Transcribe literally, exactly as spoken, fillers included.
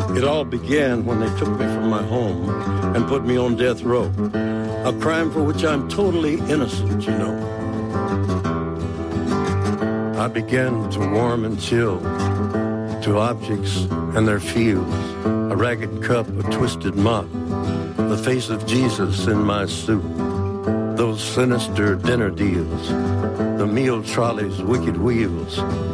It all began when they took me from my home and put me on death row. A crime for which I'm totally innocent, you know. I began to warm and chill to objects and their fields, a ragged cup, a twisted mop, the face of Jesus in my soup, those sinister dinner deals, the meal trolley's wicked wheels,